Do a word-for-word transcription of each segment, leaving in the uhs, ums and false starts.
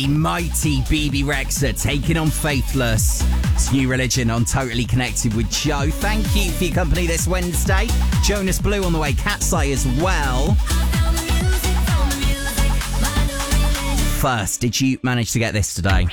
the mighty B B Rexa taking on Faithless. It's New Religion on Totally Connected with Joe. Thank you for your company this Wednesday. Jonas Blue on the way, Cat's Eye as well. First, did you manage to get this today?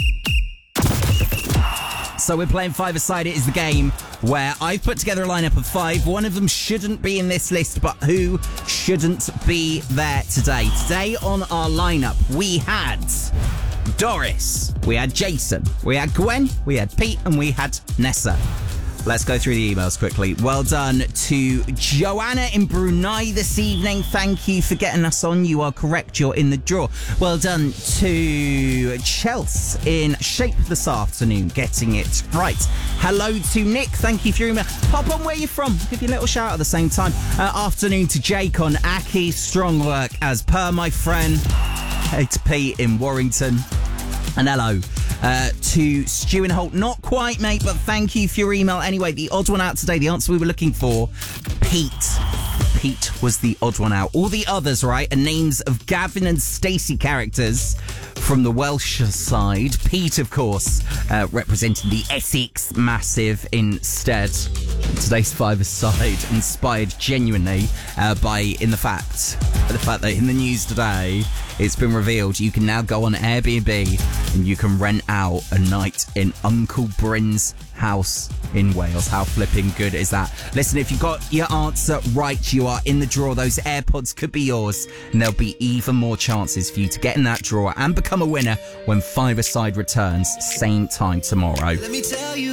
So we're playing Five-A-Side. It is the game where I've put together a lineup of five. One of them shouldn't be in this list, but who shouldn't be there today? Today on our lineup, we had Doris, we had Jason, we had Gwen, we had Pete, and we had Nessa. Let's go through the emails quickly. Well done to Joanna in Brunei this evening. Thank you for getting us on. You are correct. You're in the draw. Well done to Chelsea in Shape this afternoon, getting it right. Hello to Nick. Thank you for your email. Pop on where you're from. Give you a little shout out at the same time. Uh, afternoon to Jake on Aki. Strong work as per, my friend. Hey to Pete in Warrington. And hello uh, to Stu and Holt. Not quite, mate, but thank you for your email. Anyway, the odd one out today, the answer we were looking for, Pete. Pete was the odd one out. All the others, right, are names of Gavin and Stacey characters from the Welsh side. Pete, of course, uh, representing the Essex Massive instead. Today's Five-A-Side inspired genuinely uh, by in the fact the fact that in the news today it's been revealed you can now go on Airbnb and you can rent out a night in Uncle Bryn's house in Wales. How flipping good is that? Listen, if you got your answer right, you are in the draw. Those AirPods could be yours, and there'll be even more chances for you to get in that draw and become a winner when Five-A-Side returns same time tomorrow. Let me tell you